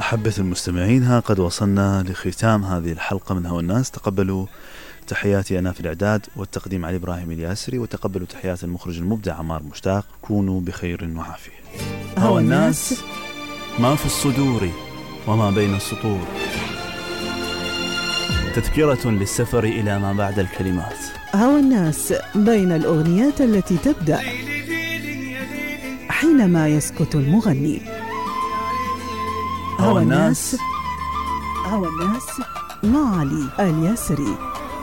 أحبة المستمعين، ها قد وصلنا لختام هذه الحلقة من هوا الناس. تقبلوا تحياتي أنا في الإعداد والتقديم علي إبراهيم الياسري، وتقبلوا تحيات المخرج المبدع عمار مشتاق. كونوا بخير وعافية. هوا الناس ما في الصدور وما بين السطور، تذكرة للسفر إلى ما بعد الكلمات. هوا الناس بين الأغنيات التي تبدأ حينما يسكت المغني. هوا الناس مع علي الياسري.